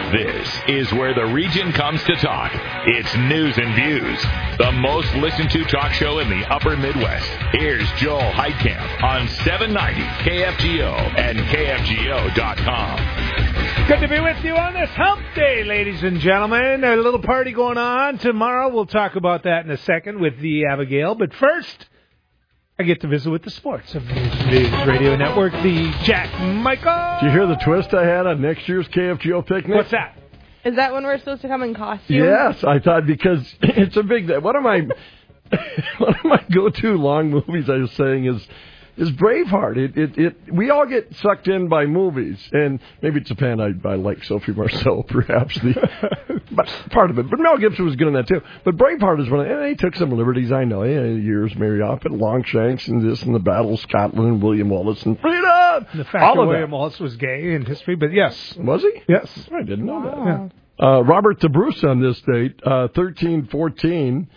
This is where the region comes to talk. It's News and Views, the most listened to talk show in the upper Midwest. Here's Joel Heitkamp on 790 KFGO and KFGO.com. Good to be with you on this hump day, ladies and gentlemen. A little party going on tomorrow. We'll talk about that in a second with the Abigail. But first, I get to visit with the sports of News Radio Network, the Jack Michael. Did you hear the twist I had on next year's KFGO picnic? What's that? Is that when we're supposed to come in costume? Yes, I thought because it's a big day. One of my go-to long movies, I was saying, is Braveheart. We all get sucked in by movies, and maybe it's a fan I like Sophie Marceau, perhaps but part of it. But Mel Gibson was good in that too. But Braveheart is one of, and they took some liberties. I know, years Mary Offit, Longshanks, and this, and the Battle of Scotland, and William Wallace, and freedom. The fact that William Wallace was gay in history, but yes, was he? Yes, I didn't know that. Wow. Yeah. Robert the Bruce on this date, 1314.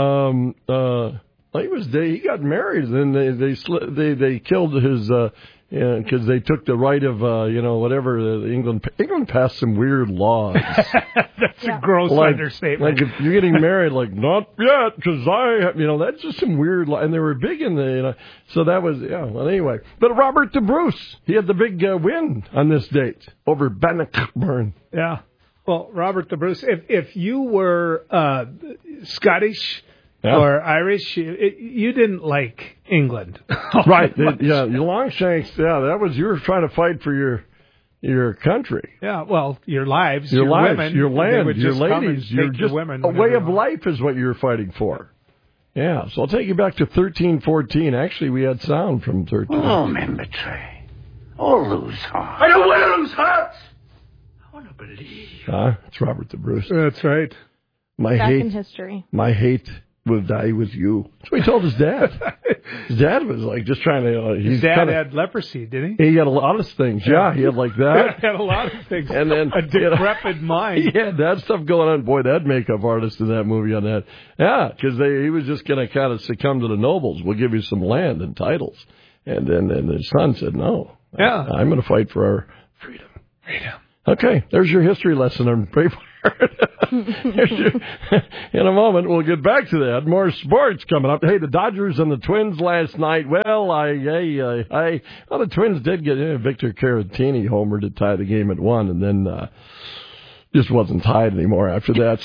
He got married, and then they killed his because they took the right of whatever. England passed some weird laws. That's a gross understatement. Like if you're getting married, like not yet, because that's just some weird law, and they were big in the so that was Well, anyway, but Robert the Bruce, he had the big win on this date over Bannockburn. Yeah. Well, Robert the Bruce, if you were Scottish. Yeah. Or Irish, you didn't like England. Right. Your Longshanks, that was, you were trying to fight for your country. Yeah, well, your lives, your women, your land, your ladies, your just women, a way of life is what you were fighting for. Yeah, so I'll take you back to 1314. Actually, we had sound from 13. Oh, men betray. Or lose heart. I don't want to lose heart. I want to believe. It's Robert the Bruce. That's right. Back in history. My hate will die with you. That's what he told his dad. His dad was like just trying to... his dad had leprosy, didn't he? He had a lot of things. Yeah, he had like that. He had a lot of things. And then a decrepit mind. He had that stuff going on. Boy, that makeup artist in that movie on that. Yeah, because he was just going to kind of succumb to the nobles. We'll give you some land and titles. And then his son said, no. Yeah. I'm going to fight for our freedom. Freedom. Okay, there's your history lesson on Braveheart. In a moment, we'll get back to that. More sports coming up. Hey, the Dodgers and the Twins last night. Well, the Twins did get Victor Caratini homer to tie the game at 1, and then just wasn't tied anymore after that.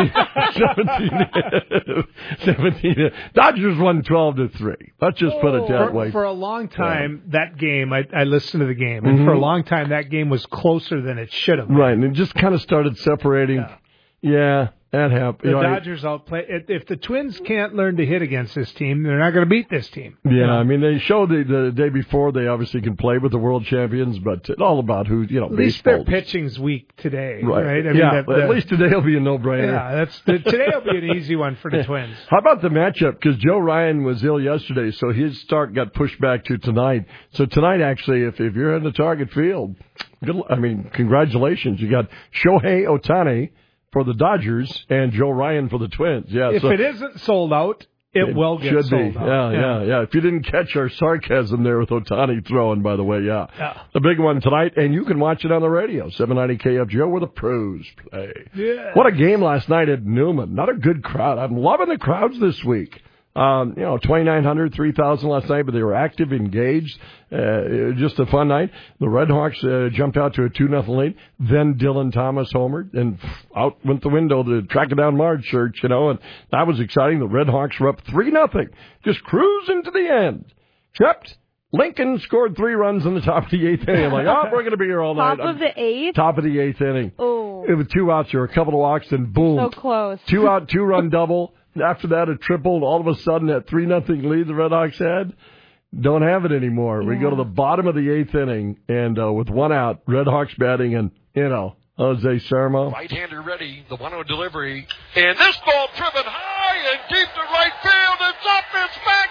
17. Dodgers won 12-3. Let's just put it that way. For a long time, that game, I listened to the game, and for a long time, that game was closer than it should have been. Right, and it just kind of started separating. Yeah, that happened. The Dodgers outplay. If the Twins can't learn to hit against this team, they're not going to beat this team. Yeah, I mean, they showed the day before they obviously can play with the world champions, but it's all about who, At least their pitching's weak today, right? I mean, at least today will be a no-brainer. Yeah, today will be an easy one for the Twins. How about the matchup? Because Joe Ryan was ill yesterday, so his start got pushed back to tonight. So tonight, actually, if you're in the target field, congratulations. You got Shohei Ohtani for the Dodgers and Joe Ryan for the Twins. Yeah. If it isn't sold out, it will get sold out. Yeah. If you didn't catch our sarcasm there with Ohtani throwing, by the way, the big one tonight, and you can watch it on the radio, 790 KFGO, where the pros play. Yeah. What a game last night at Newman. Not a good crowd. I'm loving the crowds this week. 2,900, 3,000 last night, but they were active, engaged. Just a fun night. The Red Hawks jumped out to a 2-0 lead. Then Dylan Thomas homered, and out went the window to track it down Marge Church, and that was exciting. The Red Hawks were up 3-0, just cruising to the end. Except Lincoln scored 3 runs in the top of the 8th inning. I'm like, we're going to be here all night. Top of the 8th? Top of the 8th inning. Oh. It was 2 outs. There were a couple of walks, and boom. So close. 2 out, 2-run double. After that, a triple, and all of a sudden, that 3-0 lead the Red Hawks had, don't have it anymore. Yeah. We go to the bottom of the 8th inning, and with 1 out, Red Hawks batting, and, Jose Sermo. Right-hander ready, the 1-0 delivery, and this ball driven high and deep to right field. It's up, it's back,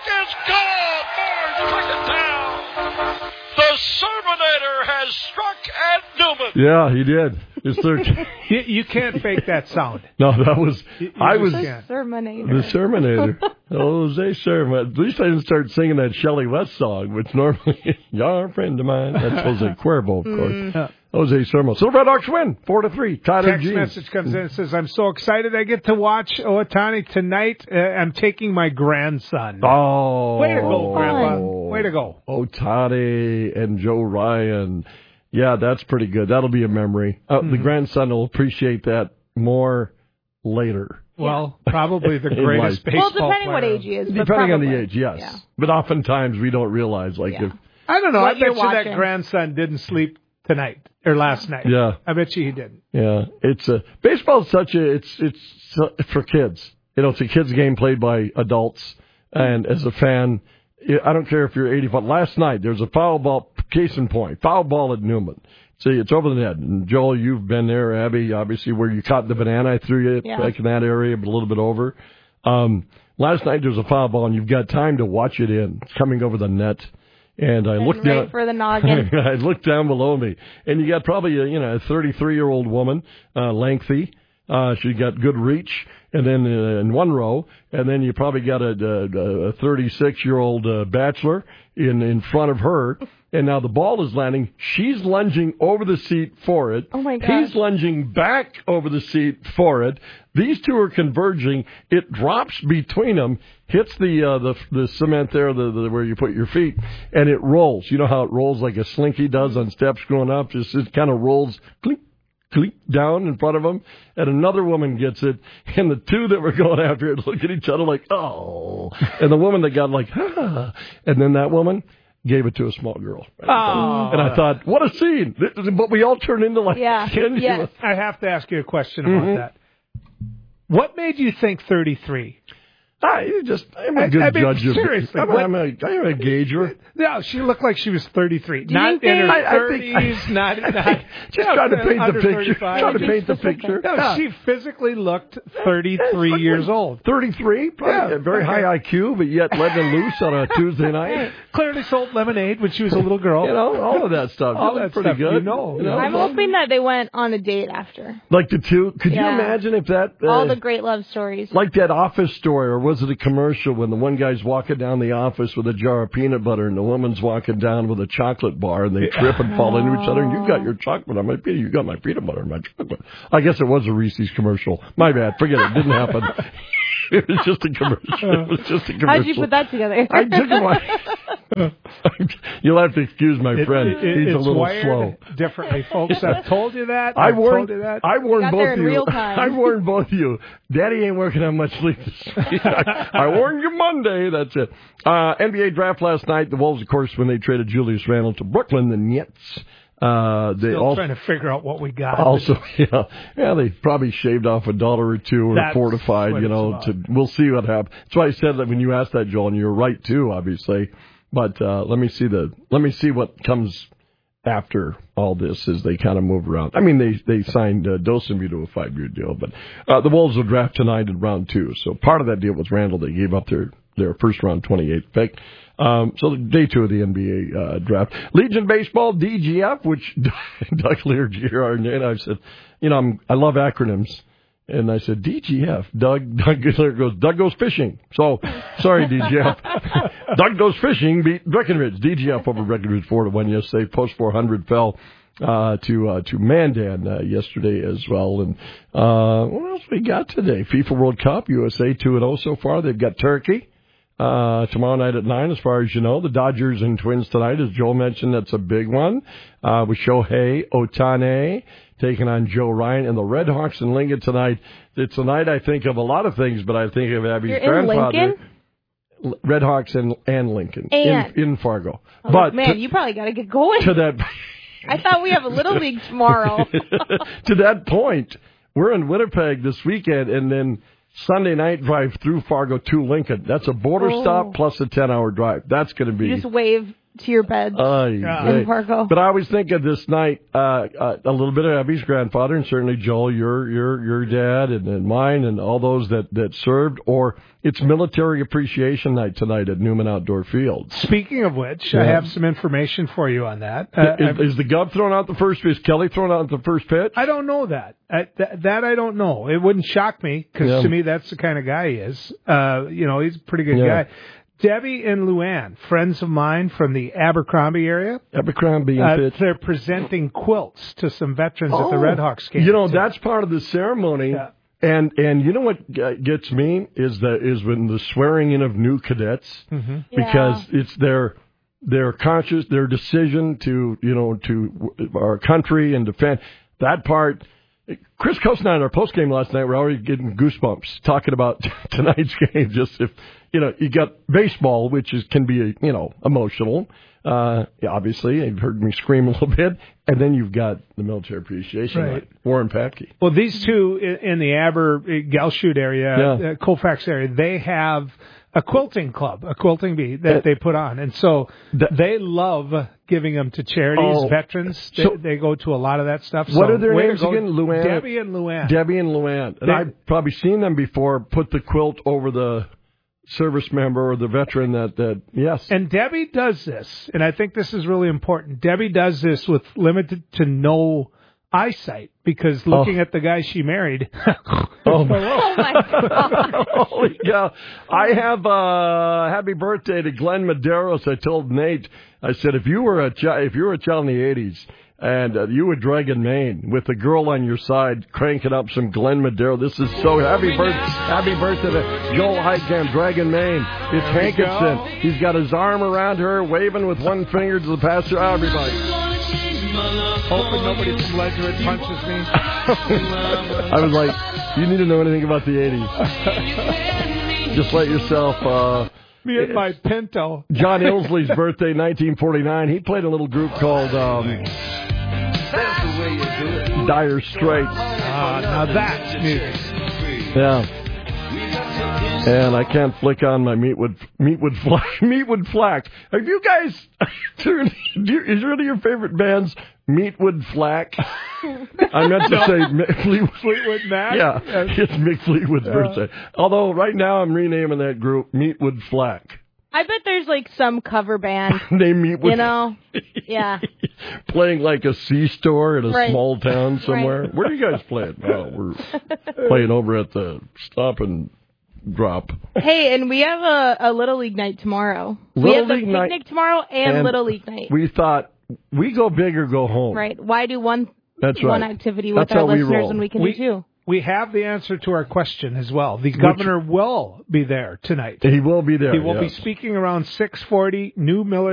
it's gone. Marge took it down. The Sermonator has struck at Newman. Yeah, he did. It's you can't fake that sound. No, that was... The Sermonator. The Sermonator. Jose Sermo. At least I didn't start singing that Shelley West song, which normally... You're a friend of mine. That's Jose Cuervo, of course. Jose Sermo. So the Red Hawks win 4-3. Text message comes in and says, I'm so excited I get to watch Ohtani tonight. I'm taking my grandson. Oh. Way to go, Grandpa. Way to go. Ohtani and Joe Ryan. Yeah, that's pretty good. That'll be a memory. The grandson will appreciate that more later. Well, probably the greatest baseball player. Well, depending what age he is. Depending on the age, yes. Yeah. But oftentimes we don't realize, if... I don't know. I bet you that grandson didn't sleep tonight or last night. Yeah. I bet you he didn't. Yeah. Baseball is it's for kids. It's a kids game played by adults. And as a fan, I don't care if you're 85. Last night, there's a foul ball, case in point, foul ball at Newman. See, it's over the net. And Joel, you've been there, Abby, obviously, where you caught the banana. I threw you back in that area, but a little bit over. Last night, there's a foul ball, and you've got time to watch it in. It's coming over the net. And I looked down for the noggin. I looked down below me, and you got probably a 33-year-old woman, lengthy. She got good reach, and then in one row, and then you probably got a 36-year-old bachelor in front of her. And now the ball is landing. She's lunging over the seat for it. Oh, my God. He's lunging back over the seat for it. These two are converging. It drops between them, hits the cement there, the where you put your feet, and it rolls. You know how it rolls like a slinky does on steps going up? It kind of rolls, clink, clink, down in front of them. And another woman gets it, and the two that were going after it look at each other like, oh. And the woman that got like, ah. And then that woman gave it to a small girl. Oh. And I thought, what a scene. But we all turned into like, yes. I have to ask you a question about that. What made you think 33? I'm a good judge. Seriously. I'm a gauger. No, she looked like she was 33. Not in her 30s, not just trying to paint the picture. 35. Trying to paint the picture. No, she physically looked 33 years old. 33? Probably very high IQ, but yet letting loose on a Tuesday night. Clearly sold lemonade when she was a little girl. All of that stuff. All that pretty stuff, good. I'm hoping that they went on a date after. Like the two? Could you imagine if that... all the great love stories. Like that Office story, or was it a commercial when the one guy's walking down the office with a jar of peanut butter and the woman's walking down with a chocolate bar and they trip and fall into each other and you got your chocolate on my peanut, you got my peanut butter on my chocolate. I guess it was a Reese's commercial. My bad. Forget it. It didn't happen. It was just a commercial. How'd you put that together? I took him. You'll have to excuse my friend. He's a little slow. Differently, folks. I've told you that. I warned both of you. I warned both of you. Daddy ain't working on much sleep this week. I warned you Monday. That's it. NBA draft last night. The Wolves, of course, when they traded Julius Randle to Brooklyn, the Nets. Still trying to figure out what we got. Also, they probably shaved off $1 or $2 or fortified, we'll see what happens. That's why I said that when you asked that, Joel, and you're right too, obviously. But let me see what comes after all this as they kind of move around. I mean, they signed Dosunmu to a 5-year deal, but the Wolves will draft tonight in round 2. So part of that deal was Randall. They gave up their first round 28th pick. So day 2 of the NBA draft. Legion Baseball, DGF, which Doug Lear, and I said, I love acronyms. And I said, DGF. Doug Lear goes, Doug goes fishing. So, sorry, DGF. Doug goes fishing beat Breckenridge. DGF over Breckenridge 4-1 yesterday. Post 400 fell to Mandan yesterday as well. And what else we got today? FIFA World Cup, USA 2-0 so far. They've got Turkey. Tomorrow night at 9, as far as you know. The Dodgers and Twins tonight, as Joel mentioned, that's a big one. With Shohei Ohtani taking on Joe Ryan, and the Red Hawks in Lincoln tonight. It's a night I think of a lot of things, but I think of Abby's grandfather. Lincoln? Red Hawks and Lincoln in Fargo. Oh, but man, you probably got to get going. To that, I thought we have a Little League tomorrow. To that point, we're in Winnipeg this weekend, and then Sunday night drive through Fargo to Lincoln. That's a border stop plus a 10-hour drive. That's going to be... You just wave to your beds in Fargo. But I always think of this night, a little bit of Abby's grandfather, and certainly Joel, your dad, and mine, and all those that served, or it's Military Appreciation Night tonight at Newman Outdoor Field. Speaking of which, I have some information for you on that. Is the Gov throwing out the first pitch? Is Kelly throwing out the first pitch? I don't know that. That I don't know. It wouldn't shock me, because to me that's the kind of guy he is. He's a pretty good guy. Debbie and Luann, friends of mine from the Abercrombie area. Abercrombie and Fitch. They're presenting quilts to some veterans at the Red Hawks game. You know, that's part of the ceremony. Yeah. And you know what gets me is when the swearing in of new cadets, because it's their conscious, their decision to our country and defend that part. Chris Kosnine, our post game last night, we're already getting goosebumps talking about tonight's game. Just if you got baseball, which can be emotional. Obviously, you've heard me scream a little bit, and then you've got the military appreciation, right? Warren Patke. Well, these two in the Aber-Galchute area, Colfax area, they have a quilting club, a quilting bee that they put on, and so they love giving them to charities, veterans. They go to a lot of that stuff. What are their names again? Luann? Debbie and Luann. Debbie and Luann. And I've probably seen them before. Put the quilt over the service member or the veteran that yes. And Debbie does this, and I think this is really important. Debbie does this with limited to no eyesight, because looking at the guy she married. Oh my God! Holy cow! I have happy birthday to Glenn Medeiros. I told Nate, I said, if you were a child in the '80s and you were Dragon Maine with a girl on your side cranking up some Glenn Medeiros, this is so happy birthday to Joel Heitkamp, Dragon Maine. It's Hankinson. He's got his arm around her, waving with one finger to the pastor. Everybody. Hoping nobody from Ledger punches me. I was like, you need to know anything about the 80s. Just let yourself... me and my Pinto. John Ilsley's birthday, 1949. He played a little group called Dire Straits. Now that's music. Yeah. And I can't flick on my Meatwood Flack. Have you guys... is one of your favorite bands Meatwood Flack? I meant to say Fleetwood Mac? Yeah, it's Mick Fleetwood's birthday. Although right now I'm renaming that group Meatwood Flack. I bet there's some cover band. Named Meatwood. Yeah. Playing like a C-store in a small town somewhere. Right. Where are you guys playing? Oh, we're playing over at the Stop and Drop. Hey, and we have a Little League night tomorrow. We have the picnic tomorrow and Little League night. We thought, we go big or go home. Right. Why do one activity with That's our listeners when we can do two? We have the answer to our question as well. The governor will be there tonight. He will be there. He will be speaking around 6:40. New Miller